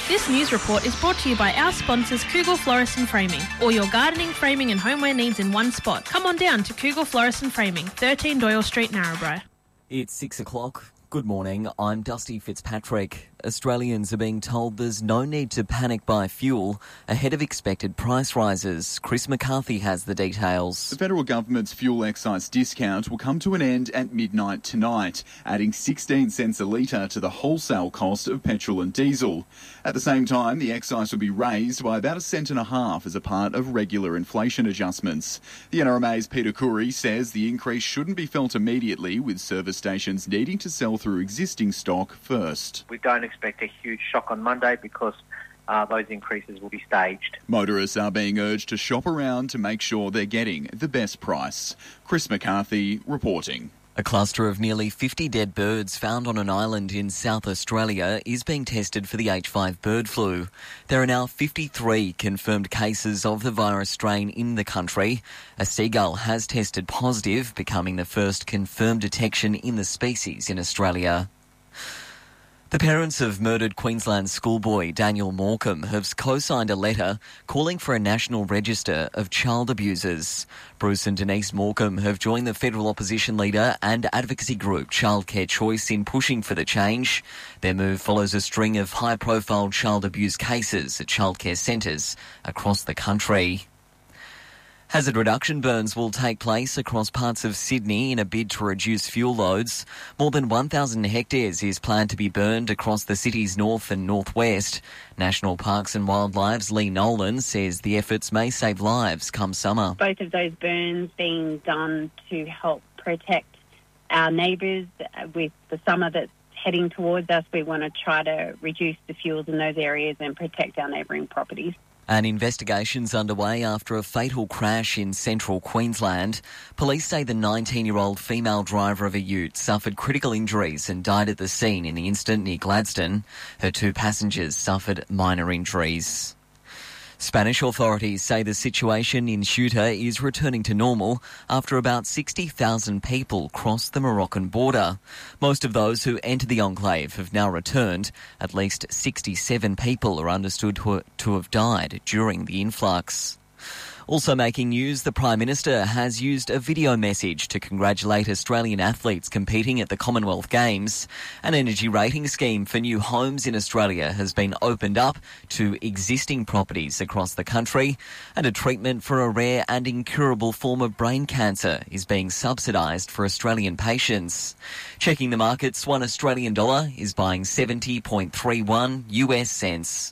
This news report is brought to you by our sponsors Kugel Florist and Framing. All your gardening, framing and homeware needs in one spot. Come on down to Kugel Florist and Framing, 13 Doyle Street, Narrabri. It's 6 o'clock. Good morning, I'm Dusty Fitzpatrick. Australians are being told there's no need to panic buy fuel ahead of expected price rises. Chris McCarthy has the details. The federal government's fuel excise discount will come to an end at midnight tonight, adding 16 cents a litre to the wholesale cost of petrol and diesel. At the same time, the excise will be raised by about 1.5 cents as a part of regular inflation adjustments. The NRMA's Peter Curry says the increase shouldn't be felt immediately, with service stations needing to sell through existing stock first. We don't expect a huge shock on Monday because those increases will be staged. Motorists are being urged to shop around to make sure they're getting the best price. Chris McCarthy reporting. A cluster of nearly 50 dead birds found on an island in South Australia is being tested for the H5 bird flu. There are now 53 confirmed cases of the virus strain in the country. A seagull has tested positive, becoming the first confirmed detection in the species in Australia. The parents of murdered Queensland schoolboy Daniel Morecambe have co-signed a letter calling for a national register of child abusers. Bruce and Denise Morecambe have joined the federal opposition leader and advocacy group Childcare Choice in pushing for the change. Their move follows a string of high-profile child abuse cases at childcare centres across the country. Hazard reduction burns will take place across parts of Sydney in a bid to reduce fuel loads. More than 1,000 hectares is planned to be burned across the city's north and northwest. National Parks and Wildlife's Lee Nolan says the efforts may save lives come summer. Both of those burns being done to help protect our neighbours with the summer that's heading towards us. We want to try to reduce the fuels in those areas and protect our neighbouring properties. An investigation's underway after a fatal crash in central Queensland. Police say the 19-year-old female driver of a ute suffered critical injuries and died at the scene in the incident near Gladstone. Her 2 passengers suffered minor injuries. Spanish authorities say the situation in Ceuta is returning to normal after about 60,000 people crossed the Moroccan border. Most of those who entered the enclave have now returned. At least 67 people are understood to have died during the influx. Also making news, the Prime Minister has used a video message to congratulate Australian athletes competing at the Commonwealth Games. An energy rating scheme for new homes in Australia has been opened up to existing properties across the country, and a treatment for a rare and incurable form of brain cancer is being subsidised for Australian patients. Checking the markets, one Australian dollar is buying 70.31 US cents.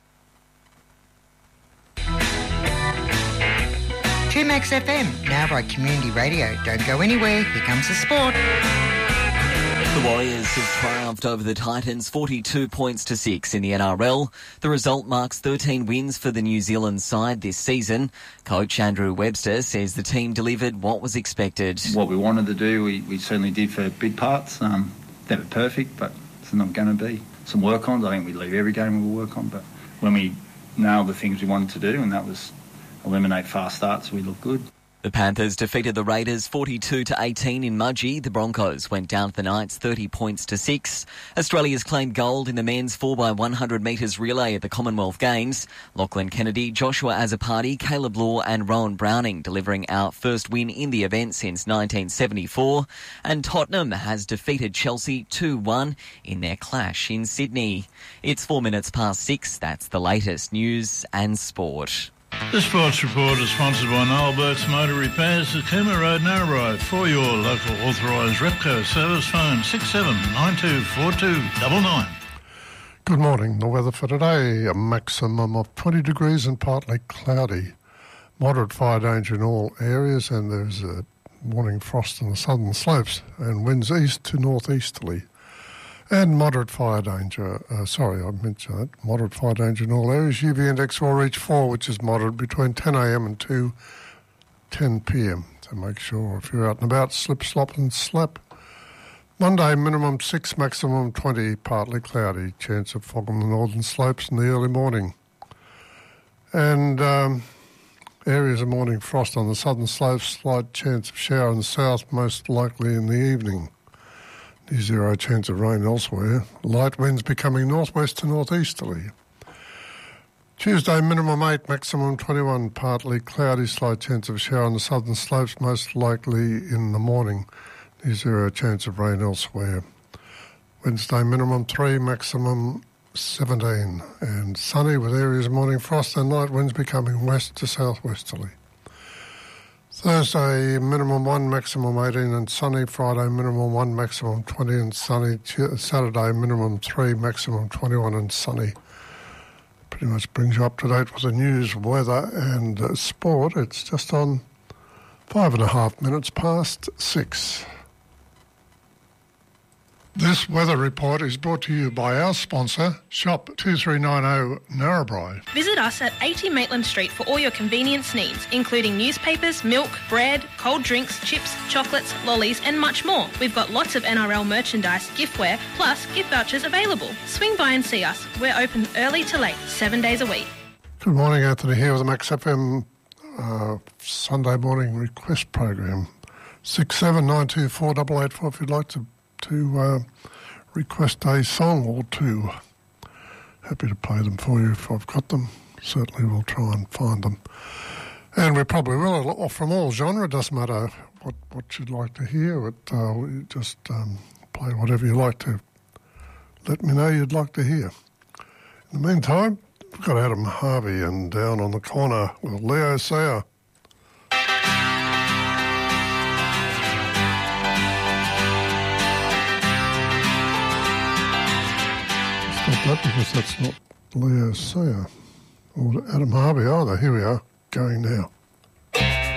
2Max FM, now by Community Radio. Don't go anywhere, here comes the sport. The Warriors have triumphed over the Titans 42 points to 6 in the NRL. The result marks 13 wins for the New Zealand side this season. Coach Andrew Webster says the team delivered what was expected. What we wanted to do, we certainly did for big parts. Never perfect, but it's not going to be. Some work-ons, I think we leave every game we'll work on, but when we nailed the things we wanted to do, and that was eliminate fast starts, we look good. The Panthers defeated the Raiders 42-18 in Mudgee. The Broncos went down to the Knights 30 points to 6. Australia's claimed gold in the men's 4x100 metres relay at the Commonwealth Games. Lachlan Kennedy, Joshua Azzopardi, Caleb Law and Rowan Browning delivering our first win in the event since 1974. And Tottenham has defeated Chelsea 2-1 in their clash in Sydney. It's 4 minutes past 6. That's the latest news and sport. The Sports Report is sponsored by Noel Burke's Motor Repairs at Cooma Road, Narrabri. For your local authorised Repco service, phone 67924299. Good morning. The weather for today, a maximum of 20 degrees and partly cloudy. Moderate fire danger in all areas, and there's a warning frost on the southern slopes and winds east to northeasterly. And moderate fire danger, I mentioned that, moderate fire danger in all areas. UV index will reach 4, which is moderate, between 10 a.m. and 10 p.m. So make sure if you're out and about, slip, slop and slap. Monday, minimum 6, maximum 20, partly cloudy. Chance of fog on the northern slopes in the early morning. And areas of morning frost on the southern slopes, slight chance of shower in the south, most likely in the evening. Zero chance of rain elsewhere. Light winds becoming northwest to northeasterly. Tuesday, minimum 8, maximum 21, partly cloudy, slight chance of a shower on the southern slopes, most likely in the morning. Near zero chance of rain elsewhere. Wednesday, minimum 3, maximum 17, and sunny with areas of morning frost and night winds becoming west to southwesterly. Thursday, minimum 1, maximum 18 and sunny. Friday, minimum 1, maximum 20 and sunny. Saturday, minimum 3, maximum 21 and sunny. Pretty much brings you up to date with the news, weather and sport. It's just on 5.5 minutes past 6. This weather report is brought to you by our sponsor, Shop 2390 Narrabri. Visit us at 80 Maitland Street for all your convenience needs, including newspapers, milk, bread, cold drinks, chips, chocolates, lollies and much more. We've got lots of NRL merchandise, giftware, plus gift vouchers available. Swing by and see us. We're open early to late, 7 days a week. Good morning, Anthony here with the Max FM Sunday morning request program. 67924884 if you'd like to request a song or two. Happy to play them for you if I've got them. Certainly we'll try and find them. And we probably will, from all genre. Doesn't matter what you'd like to hear. Just play whatever you like to let me know you'd like to hear. In the meantime, we've got Adam Harvey and Down on the Corner with Leo Sayer. That because that's not Leo Sayer or Adam Harvey either. Here we are, going now.